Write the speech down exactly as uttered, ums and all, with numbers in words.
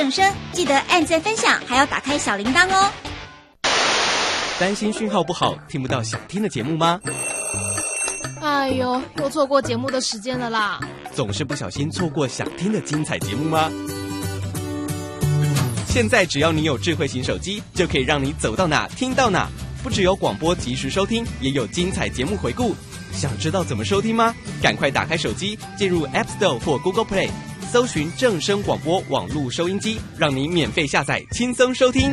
正声，记得按赞分享，还要打开小铃铛哦。 担心讯号不好，听不到想听的节目吗？ 哎呦，又错过节目的时间了啦！ 总是不小心错过想听的精彩节目吗？现在只要你有智慧型手机，就可以让你走到哪听到哪。不只有广播及时收听，也有精彩节目回顾。想知道怎么收听吗？赶快打开手机，进入 App Store 或 Google Play， 搜寻正声广播网络收音机，让你免费下载，轻松收听。